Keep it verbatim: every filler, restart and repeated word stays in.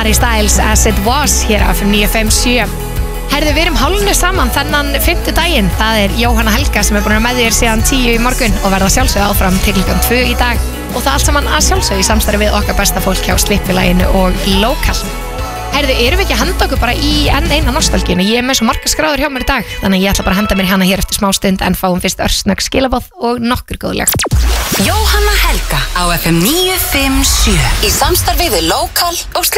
Harry Styles As It Was hér af níu fimm sjö. Herðu, við erum hálfnu saman þennan fimmtudaginn. Það er Jóhanna Helga sem er búin að vera með þér síðan tíu í morgun og verða sjálfsögðu áfram til klukkan tvö í dag. Og það allt saman að sjálfsögðu í samstarfi við okkar besta fólk hjá Slippfélaginu og Lokal. Herðu, erum við ekki að henda okkur bara í enn eina nostalgínu? Ég er með svo margar skráður hjá mér í dag, þannig að ég ætla bara að henda mér í hana hér eftir smá stund en fáum fyrst örsnögg skilaboð og nokkur góðleg. Jóhanna Helga á F M níu fimm sjö í samstarfi við Lokal og